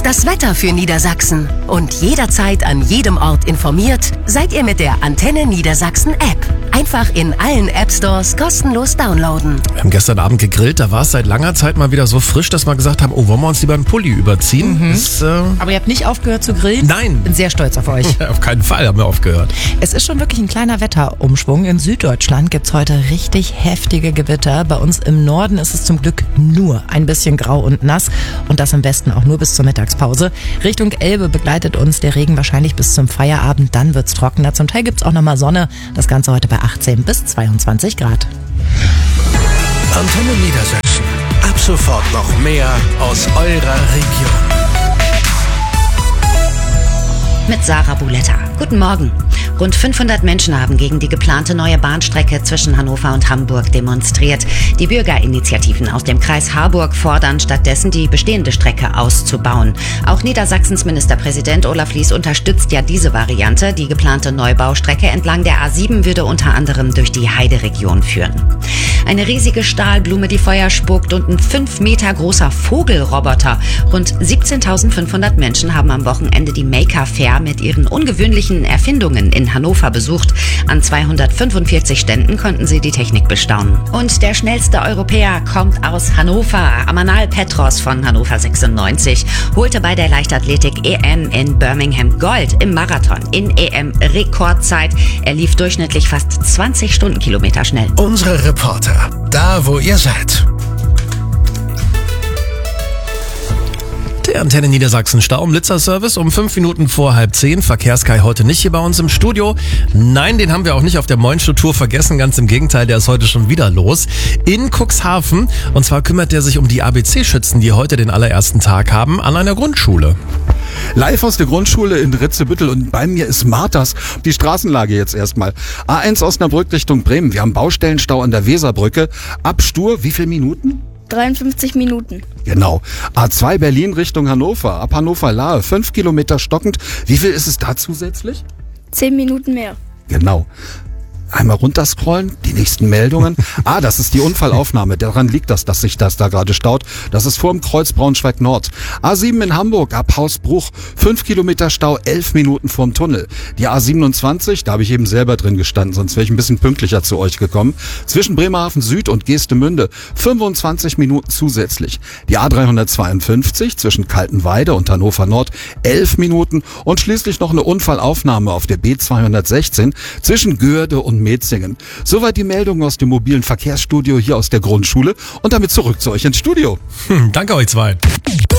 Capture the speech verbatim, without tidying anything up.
ist das Wetter für Niedersachsen. Und jederzeit an jedem Ort informiert seid ihr mit der Antenne Niedersachsen App. Einfach in allen App-Stores kostenlos downloaden. Wir haben gestern Abend gegrillt, da war es seit langer Zeit mal wieder so frisch, dass wir gesagt haben, oh, wollen wir uns lieber einen Pulli überziehen? Mhm. Das, äh Aber ihr habt nicht aufgehört zu grillen? Nein. Bin sehr stolz auf euch. Auf keinen Fall haben wir aufgehört. Es ist schon wirklich ein kleiner Wetterumschwung. In Süddeutschland gibt's heute richtig heftige Gewitter. Bei uns im Norden ist es zum Glück nur ein bisschen grau und nass. Und das im Westen auch nur bis zur Mittagspause. Richtung Elbe begleitet uns der Regen wahrscheinlich bis zum Feierabend. Dann wird's trockener. Zum Teil gibt's auch nochmal Sonne. Das Ganze heute bei achtzehn bis zweiundzwanzig Grad. Antenne Niedersachsen. Ab sofort noch mehr aus eurer Region. Mit Sarah Buletta. Guten Morgen. Rund fünfhundert Menschen haben gegen die geplante neue Bahnstrecke zwischen Hannover und Hamburg demonstriert. Die Bürgerinitiativen aus dem Kreis Harburg fordern stattdessen, die bestehende Strecke auszubauen. Auch Niedersachsens Ministerpräsident Olaf Lies unterstützt ja diese Variante. Die geplante Neubaustrecke entlang der A sieben würde unter anderem durch die Heideregion führen. Eine riesige Stahlblume, die Feuer spuckt, und ein fünf Meter großer Vogelroboter. Rund siebzehntausendfünfhundert Menschen haben am Wochenende die Maker Fair mit ihren ungewöhnlichen Erfindungen in Hannover besucht. An zweihundertfünfundvierzig Ständen konnten sie die Technik bestaunen. Und der schnellste Europäer kommt aus Hannover. Amanal Petros von Hannover sechsundneunzig holte bei der Leichtathletik-E M in Birmingham Gold im Marathon in E M-Rekordzeit. Er lief durchschnittlich fast zwanzig Stundenkilometer schnell. Unsere Reporter, da wo ihr seid. Der Antenne Niedersachsen Stau- und Blitzerservice um fünf Minuten vor halb zehn. Verkehrskai heute nicht hier bei uns im Studio. Nein, den haben wir auch nicht auf der Moinstuhl-Tour vergessen. Ganz im Gegenteil, der ist heute schon wieder los. In Cuxhaven. Und zwar kümmert er sich um die A B C-Schützen, die heute den allerersten Tag haben an einer Grundschule. Live aus der Grundschule in Ritzebüttel, und bei mir ist Marthas. Die Straßenlage jetzt erstmal. A eins Osnabrück Richtung Bremen. Wir haben Baustellenstau an der Weserbrücke. Ab Stur, wie viele Minuten? dreiundfünfzig Minuten. Genau. A zwei Berlin Richtung Hannover. Ab Hannover-Lahe. Fünf Kilometer stockend. Wie viel ist es da zusätzlich? Zehn Minuten mehr. Genau. Einmal runterscrollen, die nächsten Meldungen. Ah, das ist die Unfallaufnahme. Daran liegt das, dass sich das da gerade staut. Das ist vor dem Kreuz Braunschweig Nord. A sieben in Hamburg, ab Hausbruch. Fünf Kilometer Stau, elf Minuten vorm Tunnel. Die A siebenundzwanzig, da habe ich eben selber drin gestanden, sonst wäre ich ein bisschen pünktlicher zu euch gekommen. Zwischen Bremerhaven Süd und Geestemünde, fünfundzwanzig Minuten zusätzlich. Die A dreihundertzweiundfünfzig zwischen Kaltenweide und Hannover Nord, elf Minuten. Und schließlich noch eine Unfallaufnahme auf der B zweihundertsechzehn zwischen Göhrde und Metzingen. Soweit die Meldung aus dem mobilen Verkehrsstudio hier aus der Grundschule, und damit zurück zu euch ins Studio. Hm, danke euch zwei.